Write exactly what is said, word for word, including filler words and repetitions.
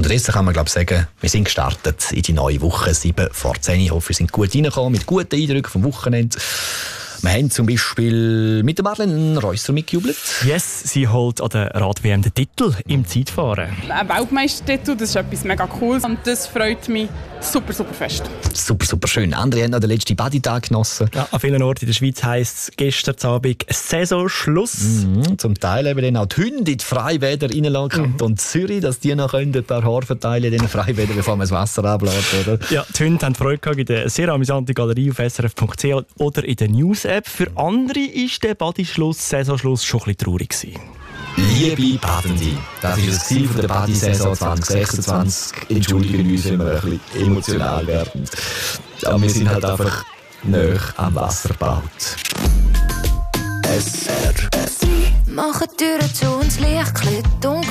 Unterdessen kann man glaube sagen, wir sind gestartet in die neue Woche, sieben vor zehn. Ich hoffe, wir sind gut reingekommen, mit guten Eindrücken vom Wochenende. Wir haben zum Beispiel mit der Marlene Reusser mitgejubelt. Yes, sie holt an der Rad-W M den Titel im Zeitfahren. Ein Weltmeistertitel, das ist etwas mega Cooles und das freut mich super, super fest. Super, super schön. Andere haben noch den letzten Body-Tag genossen. Ja, an vielen Orten in der Schweiz heisst es gestern Abend Saisonschluss. Mhm, zum Teil eben dann auch die Hunde in die Freibäder reinlassen. Mhm. Und Zürich, dass die noch ein paar Haare verteilen in den Freibädern, bevor man das Wasser ablässt, oder? Ja, die Hunde haben Freude gehabt in der sehr amüsanten Galerie auf s r f punkt c h oder in der News-App. Für andere war der Badi-Schluss, Saisonschluss schon ein bisschen traurig gewesen. Liebe Badende, das war das Ziel der Badi-Saison zwanzig sechsundzwanzig. Entschuldigen uns, wenn wir ein bisschen emotional werden. Aber wir sind halt einfach näher am Wasser gebaut. S R F. Machen die Türen zu und das Licht dunkel.